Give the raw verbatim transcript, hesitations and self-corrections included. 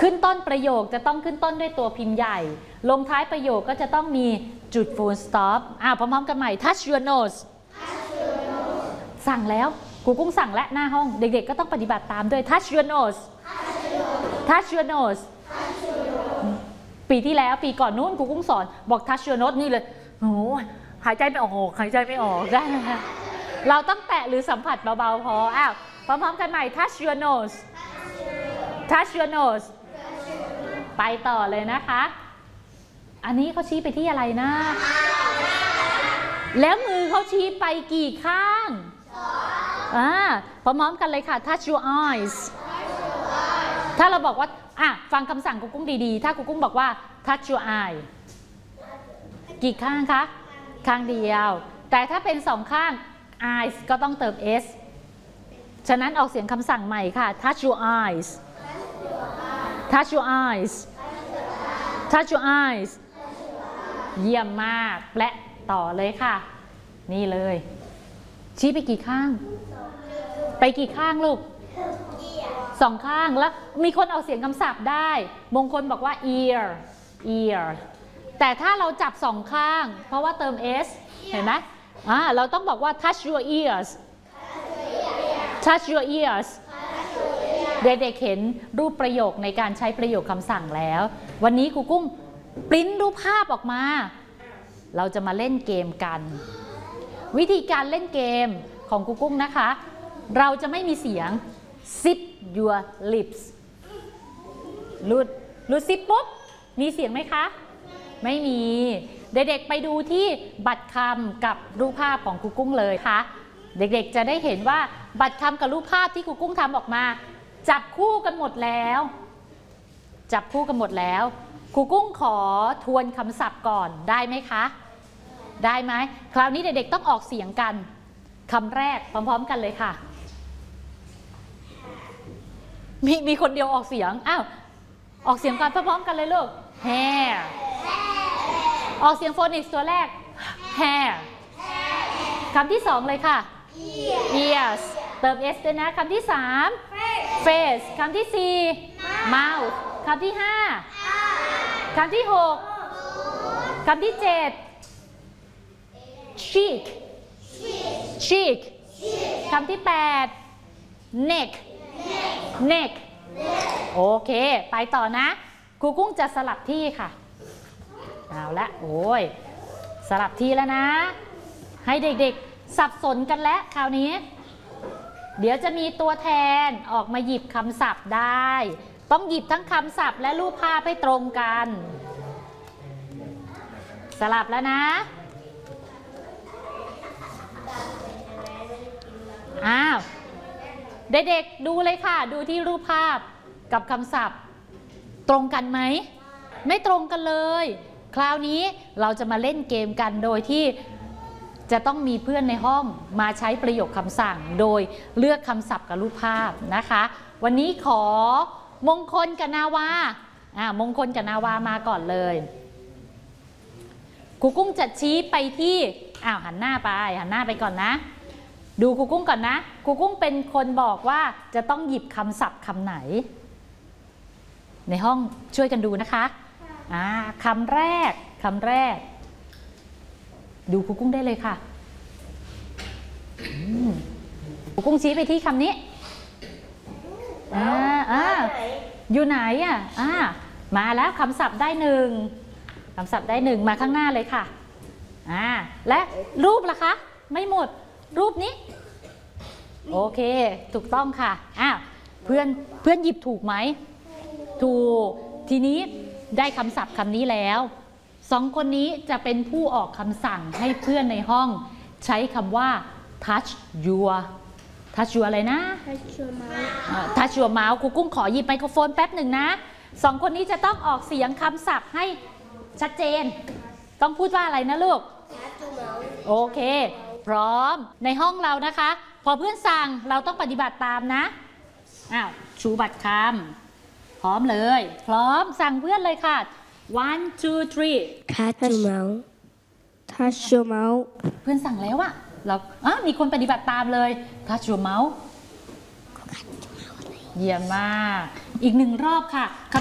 ขึ้นต้นประโยคจะต้องขึ้นต้นด้วยตัวพิมพ์ใหญ่ลงท้ายประโยคก็จะต้องมีจุด full stop อ่าพร้อมๆกันใหม่ touch your nose สั่งแล้วครูกุ้งสั่งและหน้าห้องเด็กๆก็ต้องปฏิบัติตามด้วย touch your nose touch your nose ปีที่แล้วปีก่อนนู้นครูกุ้งสอนบอก touch your nose นี่เลยโอ้หายใจไม่ออกหายใจไม่ออกได้ไหมคะเราต้องแตะหรือสัมผัสเบาๆพออ้าวพร้อมๆกันใหม่ touch your nose touch your nose ไปต่อเลยนะคะอันนี้เขาชี้ไปที่อะไรนะแล้วมือเขาชี้ไปกี่ข้างอ่าพร้อมๆกันเลยค่ะ touch your eyes ถ้าเราบอกว่าอ่ะฟังคำสั่งกุ๊กกุ้งดีๆถ้ากุ๊กกุ้งบอกว่า touch your eye กี่ข้างคะข้างเดียวแต่ถ้าเป็นสองข้าง eyes ก็ต้องเติม s ฉะนั้นออกเสียงคำสั่งใหม่ค่ะ touch your eyes touch your eyes touch your eyes เยี่ยมมากและต่อเลยค่ะนี่เลยชี้ไปกี่ข้างไปกี่ข้างลูกสองข้างแล้วมีคนเอาเสียงคำศัพท์ได้มงคลบอกว่า ear ear แต่ถ้าเราจับสองข้างเพราะว่าเติม s เห็นไหมอ่าเราต้องบอกว่า touch your ears touch your ears เด็กๆเห็นรูปประโยคในการใช้ประโยคคำสั่งแล้ววันนี้ครูกุ้งปริ้นรูปภาพออกมาเราจะมาเล่นเกมกันวิธีการเล่นเกมของครูกุ้งนะคะเราจะไม่มีเสียง zip your lips รูดรูดซิปปุ๊บมีเสียงไหมคะไม่มีเด็กๆไปดูที่บัตรคำกับรูปภาพของครูกุ้งเลยค่ะเด็กๆจะได้เห็นว่าบัตรคำกับรูปภาพที่ครูกุ้งทำออกมาจับคู่กันหมดแล้วจับคู่กันหมดแล้วครูกุ้งขอทวนคำศัพท์ก่อนได้ไหมคะได้ไหมคราวนี้เด็กๆต้องออกเสียงกันคำแรกพร้อมๆกันเลยค่ะมีมีคนเดียวออกเสียงอ้าวออกเสียงกันพร้อมๆกันเลยลูก hair ออกเสียงโฟนิกส์ตัวแรก hair คำที่สองเลยค่ะ ears เติม s ด้วยนะคำที่สาม face คำที่สี่ mouth คำที่ห้าคำที่หกคำที่เจ็ด cheek cheek คำที่แปด neck neck โอเคไปต่อนะครูกุ้งจะสลับที่ค่ะเอาละโอ้ยสลับที่แล้วนะให้เด็กๆสับสนกันแล้วคราวนี้เดี๋ยวจะมีตัวแทนออกมาหยิบคำศัพท์ได้ต้องหยิบทั้งคำศัพท์และรูปภาพให้ตรงกันสลับแล้วนะอ้าวเด็กๆดูเลยค่ะดูที่รูปภาพกับคำศัพท์ตรงกันไหมไม่ตรงกันเลยคราวนี้เราจะมาเล่นเกมกันโดยที่จะต้องมีเพื่อนในห้องมาใช้ประโยคคำสั่งโดยเลือกคำศัพท์กับรูปภาพนะคะวันนี้ขอมงคลกับนาวาอ่ามงคลกับนาวามาก่อนเลยครูกุ้งจะชี้ไปที่อ้าวหันหน้าไปหันหน้าไปก่อนนะดูครูกุ้งก่อนนะครูกุ้งเป็นคนบอกว่าจะต้องหยิบคำศัพท์คำไหนในห้องช่วยกันดูนะคะอ่าคำแรกคำแรกดูครูกุ้งได้เลยค่ะครูกุ้งชี้ไปที่คำนี้อ่าอ่าอยู่ไหนอ่ะอ่ามาแล้วคำศัพท์ได้หนึ่งคำศัพท์ได้หนึ่งมาข้างหน้าเลยค่ะอ่าและรูปล่ะคะไม่หมดรูปนี้โอเคถูกต้องค่ะอ้าวเพื่อนเพื่อนหยิบถูกไหมถูกทีนี้ได้คำศัพท์คำนี้แล้วสองคนนี้จะเป็นผู้ออกคำสั่งให้เพื่อนในห้องใช้คำว่า touch your touch your อะไรนะ touch your mouth touch your mouth ครูกุ้งขอหยิบไมโครโฟนแป๊บหนึ่งนะสองคนนี้จะต้องออกเสียงคำศัพท์ให้ชัดเจนต้องพูดว่าอะไรนะลูก touch your mouth โอเคพร้อมในห้องเรานะคะพอเพื่อนสั่งเราต้องปฏิบัติตามนะอ้าวชูบัตรคำพร้อมเลยพร้อมสั่งเพื่อนเลยค่ะ one two three touch your mouth touch your mouth เพื่อนสั่งแล้วอะเราอ่ะมีคนปฏิบัติตามเลย touch your mouth เยี่ยมมากอีกหนึ่งรอบค่ะ